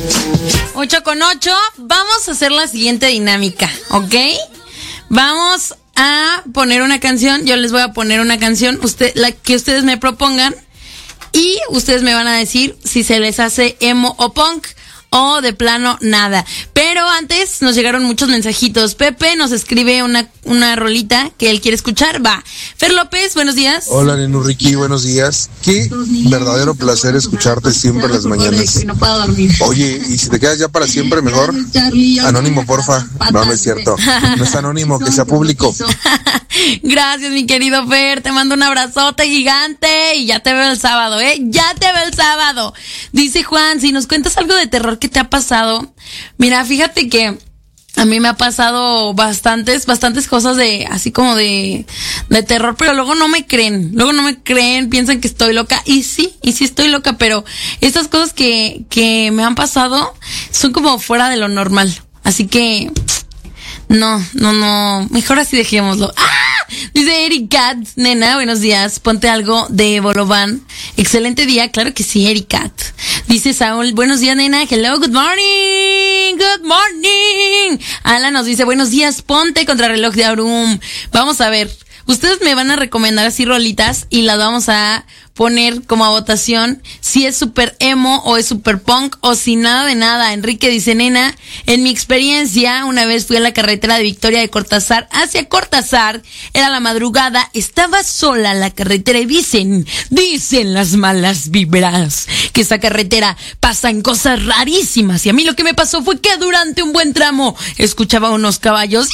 8:08. Vamos a hacer la siguiente dinámica, ¿ok? Vamos a poner una canción. Yo les voy a poner una canción, la que ustedes me propongan, y ustedes me van a decir si se les hace emo o punk, o de plano nada. Pero antes nos llegaron muchos mensajitos. Pepe nos escribe una rolita que él quiere escuchar. Va. Fer López, buenos días. Hola, Nenu Ricky, buenos días. Qué verdadero placer escucharte siempre en las mañanas. Oye, y si te quedas ya para siempre, mejor anónimo, porfa. No es cierto. No es anónimo, que sea público. Gracias, mi querido Fer. Te mando un abrazote gigante y ya te veo el sábado, ¿eh? Ya te veo el sábado. Dice Juan, si nos cuentas algo de terror que te ha pasado. Mira, fíjate que a mí me ha pasado bastantes cosas así como de terror, pero luego no me creen, piensan que estoy loca, y sí estoy loca, pero estas cosas que me han pasado son como fuera de lo normal, así que no, mejor así dejémoslo. Dice Eric Cat, nena, buenos días, ponte algo de Bolovan. Excelente día, claro que sí, Eric Cat. Dice Saúl, buenos días, nena, hello, good morning. Alan nos dice, buenos días, ponte Contrarreloj de Aurum. Vamos a ver, ustedes me van a recomendar así rolitas y las vamos a poner como a votación si es super emo o es super punk o si nada de nada. Enrique dice, nena, en mi experiencia, una vez fui a la carretera de Victoria de Cortázar hacia Cortázar, era la madrugada, estaba sola la carretera y dicen las malas vibras que esa carretera pasan cosas rarísimas, y a mí lo que me pasó fue que durante un buen tramo escuchaba unos caballos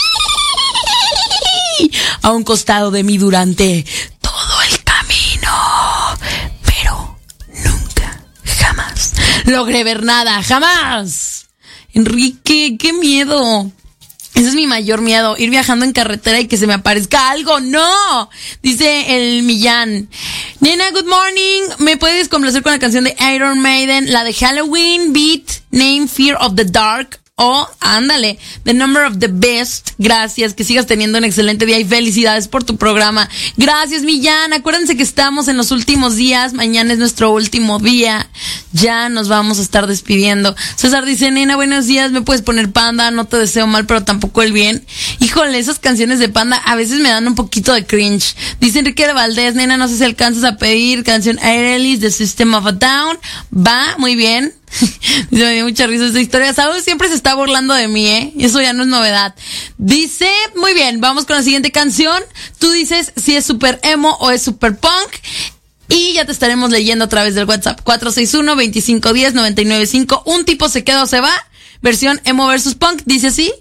a un costado de mí durante todo el camino, pero nunca, jamás logré ver nada, jamás. Enrique, qué miedo. Ese es mi mayor miedo, ir viajando en carretera y que se me aparezca algo. ¡No! Dice el Millán. Nena, good morning. ¿Me puedes complacer con la canción de Iron Maiden, la de Halloween, Beat, Name, Fear of the Dark? Ándale, The Number of the Beast. Gracias, que sigas teniendo un excelente día y felicidades por tu programa. Gracias, Millán. Acuérdense que estamos en los últimos días. Mañana es nuestro último día. Ya nos vamos a estar despidiendo. César dice, nena, buenos días. ¿Me puedes poner Panda? No te deseo mal, pero tampoco el bien. Híjole, esas canciones de Panda a veces me dan un poquito de cringe. Dice Enrique de Valdés, nena, no sé si alcanzas a pedir canción Aerelis de System of a Down. Va, muy bien. Me dio mucha risa esta historia. Saúl siempre se está burlando de mí, ¿eh? Eso ya no es novedad. Dice, muy bien, vamos con la siguiente canción. Tú dices si es super emo o es super punk, y ya te estaremos leyendo a través del WhatsApp 461-2510-995. Un tipo se queda o se va. Versión emo versus punk, dice así.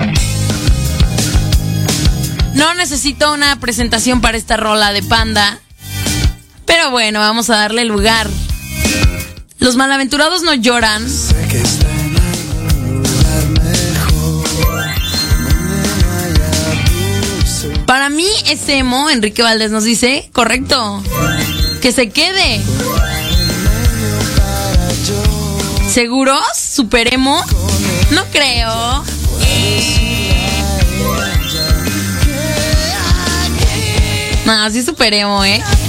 No necesito una presentación para esta rola de Panda, pero bueno, vamos a darle lugar. Los malaventurados no lloran. Para mí es emo, Enrique Valdés nos dice, correcto. Que se quede. ¿Seguros? ¿Super emo? No creo. No, sí super emo,